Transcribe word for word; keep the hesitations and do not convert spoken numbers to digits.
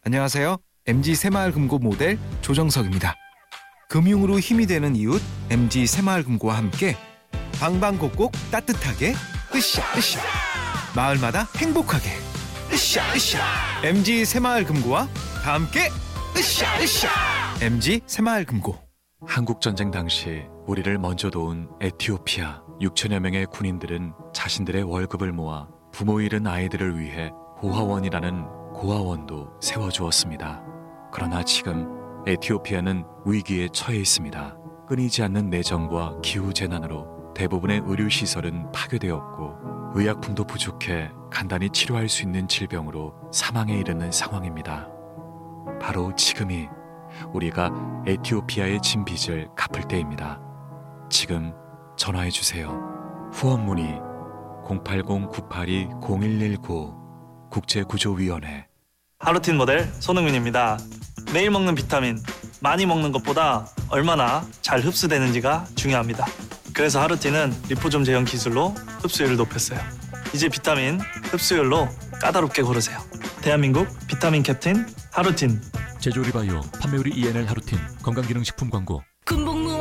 안녕하세요. 엠지 새마을금고 모델 조정석입니다. 금융으로 힘이 되는 이웃 엠지 새마을금고와 함께 방방곡곡 따뜻하게 으쌰 으쌰 마을마다 행복하게 으쌰 으쌰 엠지 새마을금고와 다 함께 으쌰 으쌰 엠지 새마을금고. 한국전쟁 당시 우리를 먼저 도운 에티오피아 육천여 명의 군인들은 자신들의 월급을 모아 부모 잃은 아이들을 위해 고아원이라는 고아원도 세워주었습니다. 그러나 지금 에티오피아는 위기에 처해 있습니다. 끊이지 않는 내정과 기후재난으로 대부분의 의료시설은 파괴되었고 의약품도 부족해 간단히 치료할 수 있는 질병으로 사망에 이르는 상황입니다. 바로 지금이 우리가 에티오피아의 진 빚을 갚을 때입니다. 지금 전화해주세요. 후원 문의 공팔공 구팔이 공일일구 국제구조위원회. 하루틴 모델 손흥민입니다. 매일 먹는 비타민, 많이 먹는 것보다 얼마나 잘 흡수되는지가 중요합니다. 그래서 하루틴은 리포좀 제형 기술로 흡수율을 높였어요. 이제 비타민 흡수율로 까다롭게 고르세요. 대한민국 비타민 캡틴 하루틴. 제조리바이오 판매우리 이엔엘 하루틴 건강기능식품 광고.